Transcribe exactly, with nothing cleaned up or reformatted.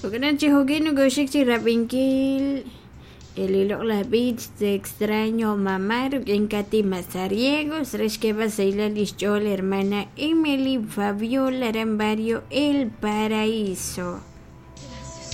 Ukananchi Hogino Goshikchi Rabinkil. El hilo la beach de extraño mamar en Katy Mazariegos, Resqueva Seila Lischol, hermana Emily Fabiola Rambario, El Paraíso.